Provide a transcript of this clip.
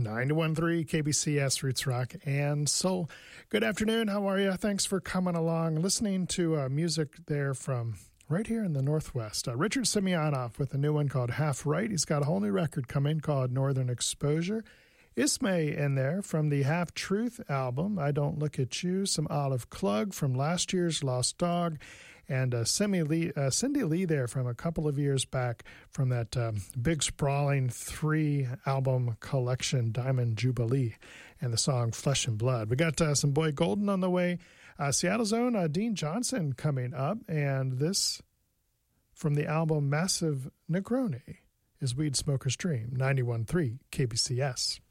91.3 KBCS Roots Rock and Soul. Good afternoon. How are you? Thanks for coming along, listening to music there from right here in the Northwest. Richard Simeonov with a new one called Half Right. He's got a whole new record coming called Northern Exposure. Ismay in there from the Half Truth album, I Don't Look at You. Some Olive Klug from last year's Lost Dog. And Cindy Lee there from a couple of years back from that big sprawling 3-album collection, Diamond Jubilee, and the song Flesh and Blood. We got some Boy Golden on the way. Seattle's own Dean Johnson coming up. And this from the album Massive Negroni is Weed Smoker's Dream, 91.3 KBCS.